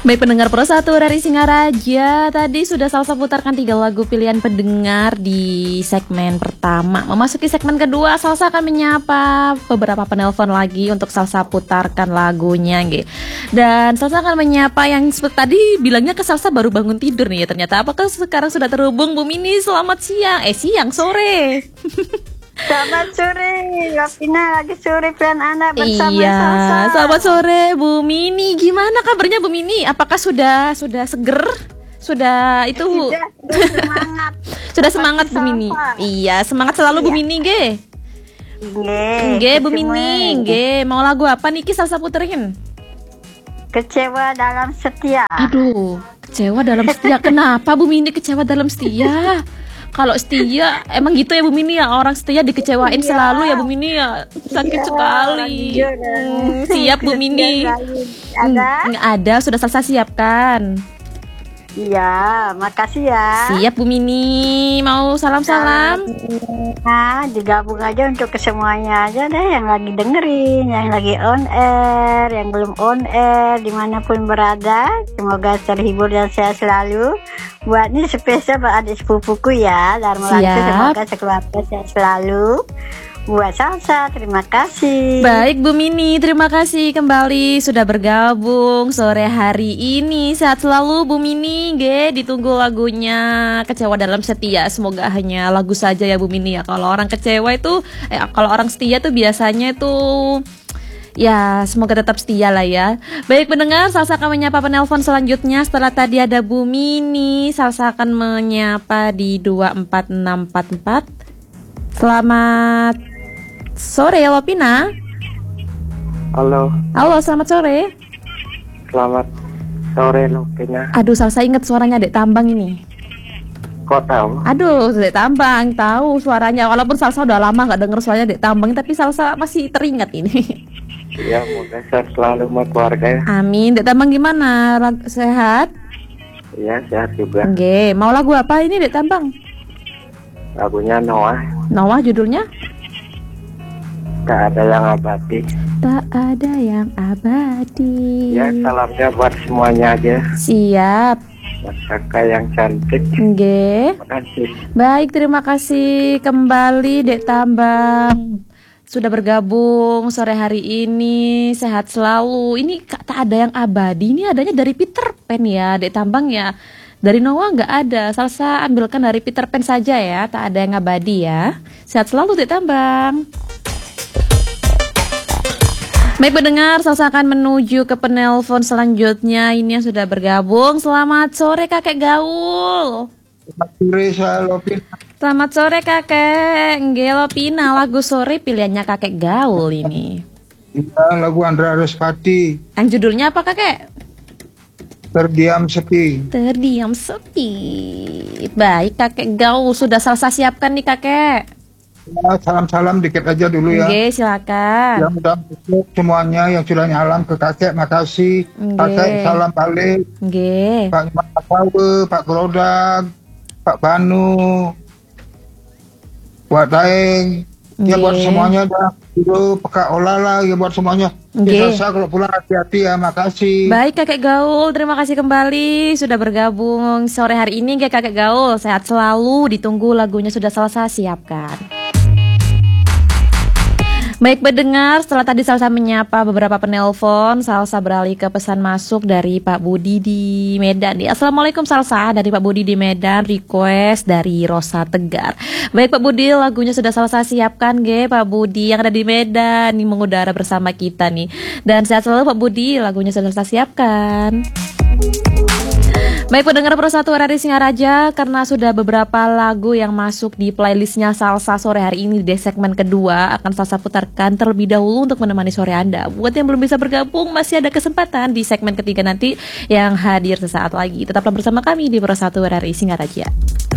Baik pendengar Pro 1 dari Singaraja, tadi sudah Salsa putarkan 3 lagu pilihan pendengar di segmen pertama. Memasuki segmen kedua, Salsa akan menyapa beberapa penelpon lagi untuk Salsa putarkan lagunya, nggih. Dan Salsa akan menyapa yang tadi bilangnya ke Salsa baru bangun tidur nih ya, ternyata apakah sekarang sudah terhubung Bu Mini? Selamat siang, sore. Selamat sore, Wapina lagi sore plan anak bersama Salsa. Selamat sore Bu Mini. Gimana kabarnya Bu Mini? Apakah sudah seger? Sudah itu sudah semangat. Sudah semangat Bu Mini. Iya, semangat selalu Bu Mini, nggih. Nggih, Bu Mini, nggih. Mau lagu apa nih Salsa puterin? Kecewa dalam setia. Aduh, kecewa dalam setia. Kenapa Bu Mini kecewa dalam setia? Kalau setia, emang gitu ya Bu Mini ya, orang setia dikecewain selalu ya Bu Mini ya, sakit sekali. Siap Bu Mini. Ada, sudah selesai siapkan. Iya, makasih ya. Siap Bu Mini, mau salam-salam? Nah, digabung aja untuk ke semuanya aja deh, yang lagi dengerin, yang lagi on air, yang belum on air, dimanapun berada. Semoga terhibur dan sehat selalu. Buat ini spesial buat adik sepupuku ya, Dharma Lantu, semoga sekeluarga sehat selalu. Buat Salsa, terima kasih. Baik Bu Mini, terima kasih kembali sudah bergabung sore hari ini. Sehat selalu Bu Mini, ditunggu lagunya Kecewa Dalam Setia. Semoga hanya lagu saja ya Bu Mini ya. Kalau orang kecewa itu, kalau orang setia tuh biasanya itu ya, semoga tetap setia lah ya. Baik pendengar, Salsa akan menyapa penelpon selanjutnya. Setelah tadi ada Bu Mini, Salsa akan menyapa di 24644. Selamat sore Lopina. Halo, selamat sore. selamat sore Lopina. Aduh, Salsa inget suaranya Dek Tambang ini. Kok tahu? Aduh, Dek Tambang tahu suaranya. Walaupun Salsa udah lama nggak denger suaranya Dek Tambang, tapi Salsa masih teringat ini. Ya, semoga sehat selalu sama keluarga ya. Amin. Dek Tambang gimana? Sehat? Iya, sehat juga. Oke, mau lagu apa ini Dek Tambang? Lagunya Noah. Noah judulnya? Tak ada yang abadi. Tak ada yang abadi. Ya, salamnya buat semuanya aja. Siap. Buat kakak yang cantik. Nggih. Terima kasih. Baik, terima kasih kembali Dek Tambang. Sudah bergabung sore hari ini. Sehat selalu. Ini tak ada yang abadi. Ini adanya dari Peter Pan ya Dek Tambang ya. Dari Noah nggak ada. Salsa ambilkan dari Peter Pan saja ya. Tak ada yang abadi ya. Sehat selalu Dek Tambang. Baik pendengar, Salsa akan menuju ke penelpon selanjutnya. Ini yang sudah bergabung. Selamat sore Kakek Gaul. Selamat sore Lopina. Selamat sore Kakek. Nggih Lopina, lagu sore pilihannya Kakek Gaul ini. Kita lagu Andra Respati. Yang judulnya apa Kakek? Terdiam Sepi. Terdiam Sepi. Baik Kakek Gaul, sudah Salsa siapkan nih Kakek. Ya, salam-salam dikit aja dulu ya. Oke, silakan. Yang udah semuanya yang sudah nyalam ke kakek, makasih. Kakek salam balik. Oke. Pak Iman Pawe, Pak Gerodag, Pak Banu, buat Daeng. Ya buat semuanya dah. Itu Peka Olala ya buat semuanya. Salsa kalau pulang hati-hati ya, makasih. Baik Kakek Gaul, terima kasih kembali sudah bergabung sore hari ini Kakek Gaul. Sehat selalu, ditunggu lagunya sudah selesai siapkan. Baik pendengar, setelah tadi Salsa menyapa beberapa penelpon, Salsa beralih ke pesan masuk dari Pak Budi di Medan. Assalamualaikum Salsa, dari Pak Budi di Medan, request dari Rosa Tegar. Baik Pak Budi, lagunya sudah Salsa siapkan Pak Budi yang ada di Medan nih mengudara bersama kita nih. Dan sehat selalu Pak Budi, lagunya sudah Salsa siapkan. Baik pendengar Pro 1 RRI Singaraja, karena sudah beberapa lagu yang masuk di playlistnya Salsa sore hari ini di segmen kedua, akan Salsa putarkan terlebih dahulu untuk menemani sore Anda. Buat yang belum bisa bergabung, masih ada kesempatan di segmen ketiga nanti yang hadir sesaat lagi. Tetaplah bersama kami di Pro 1 RRI Singaraja.